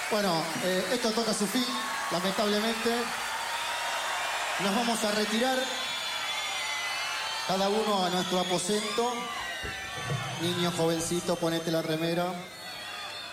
Bueno, esto toca su fin, lamentablemente. Nos vamos a retirar, cada uno a nuestro aposento. Niño, jovencito, ponete la remera.